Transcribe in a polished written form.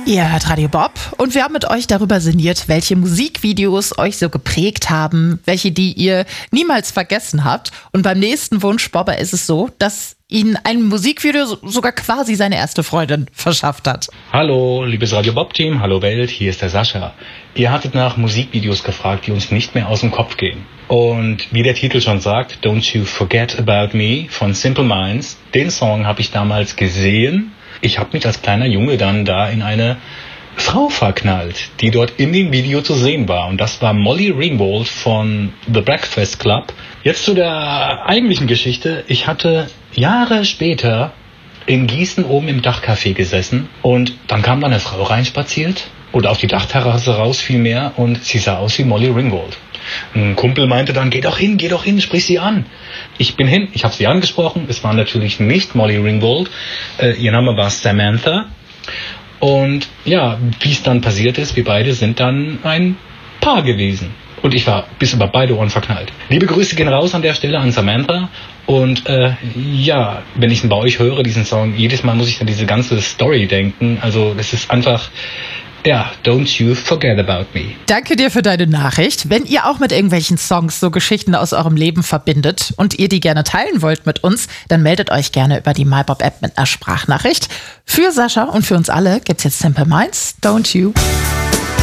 Ihr hört Radio Bob und wir haben mit euch darüber sinniert, welche Musikvideos euch so geprägt haben, welche die ihr niemals vergessen habt. Und beim nächsten Wunsch, Bobber, ist es so, dass Ihnen ein Musikvideo sogar quasi seine erste Freundin verschafft hat. Hallo, liebes Radio Bob-Team, hallo Welt, hier ist der Sascha. Ihr hattet nach Musikvideos gefragt, die uns nicht mehr aus dem Kopf gehen. Und wie der Titel schon sagt, Don't You Forget About Me von Simple Minds, den Song habe ich damals gesehen. Ich habe mich als kleiner Junge dann da in eine Frau verknallt, die dort in dem Video zu sehen war. Und das war Molly Ringwald von The Breakfast Club. Jetzt zu der eigentlichen Geschichte. Ich hatte Jahre später in Gießen oben im Dachcafé gesessen und dann kam da eine Frau reinspaziert oder auf die Dachterrasse raus vielmehr und sie sah aus wie Molly Ringwald. Ein Kumpel meinte dann, geh doch hin, sprich sie an. Ich bin hin, ich habe sie angesprochen, es war natürlich nicht Molly Ringwald, ihr Name war Samantha. Und ja, wie es dann passiert ist, wir beide sind dann ein Paar gewesen. Und ich war bis über beide Ohren verknallt. Liebe Grüße gehen raus an der Stelle an Samantha. Und ja, wenn ich ihn bei euch höre, diesen Song, jedes Mal muss ich an diese ganze Story denken. Also das ist einfach... Ja, Don't You Forget About Me. Danke dir für deine Nachricht. Wenn ihr auch mit irgendwelchen Songs so Geschichten aus eurem Leben verbindet und ihr die gerne teilen wollt mit uns, dann meldet euch gerne über die MyBob-App mit einer Sprachnachricht. Für Sascha und für uns alle gibt's jetzt Simple Minds, Don't You